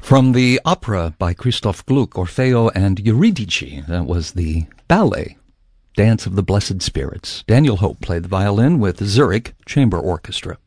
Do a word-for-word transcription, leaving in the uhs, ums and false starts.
From the opera by Christoph Gluck, Orfeo and Euridice, that was the ballet, Dance of the Blessed Spirits. Daniel Hope played the violin with Zurich Chamber Orchestra.